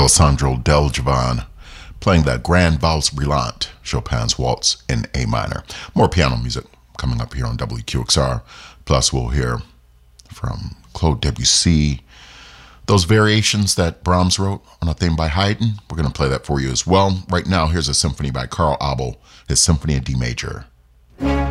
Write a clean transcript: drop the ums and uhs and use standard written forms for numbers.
Alessandro Del Giovan playing the Grand Valse Brillante, Chopin's Waltz in A minor. More piano music coming up here on WQXR. Plus, we'll hear from Claude Debussy, those variations that Brahms wrote on a theme by Haydn. We're going to play that for you as well. Right now, here's a symphony by Carl Abel, his Symphony in D major.